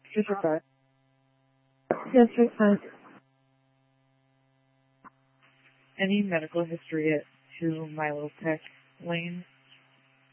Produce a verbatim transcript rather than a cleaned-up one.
Just for five. Yes, for five. Any medical history at two Milo Tech Lane?